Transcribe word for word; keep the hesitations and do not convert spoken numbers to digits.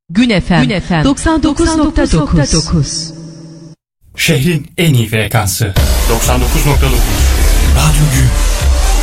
Gün Efem, Gün Efem doksan dokuz nokta dokuz. Şehrin en iyi frekansı doksan dokuz nokta dokuz. Radyo Gün.